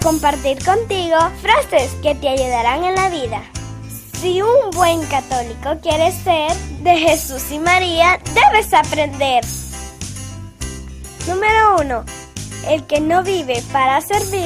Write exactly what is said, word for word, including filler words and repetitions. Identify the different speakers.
Speaker 1: compartir contigo frases que te ayudarán en la vida. Si un buen católico quieres ser, de Jesús y María debes aprender. Número uno. El que no vive para servir